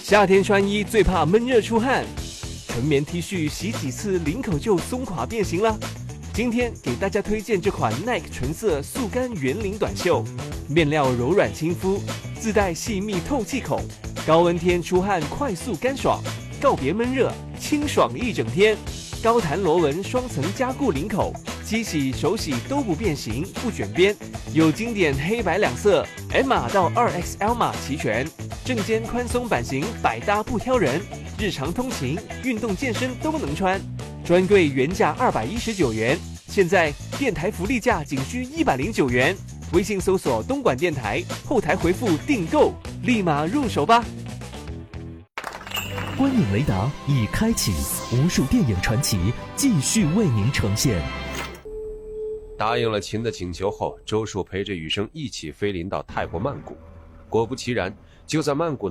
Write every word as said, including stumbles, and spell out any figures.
夏天穿衣最怕闷热出汗，纯棉 T 恤洗几次领口就松垮变形了。今天给大家推荐这款 Nike 纯色速干圆领短袖，面料柔软亲肤，自带细密透气孔，高温天出汗快速干爽，告别闷热，清爽一整天。高弹螺纹双层加固领口，机洗手洗都不变形不卷边，有经典黑白两色 M 码到 二 X L 码齐全，正肩宽松版型百搭不挑人，日常通勤、运动健身都能穿。专柜原价二百一十九元，现在电台福利价仅需一百零九元。微信搜索东莞电台，后台回复订购，立马入手吧。 观影雷达已开启，无数电影传奇继续为您呈现。 答应了秦的请求后，周树陪着雨生一起飞临到泰国曼谷。果不其然，就在曼谷的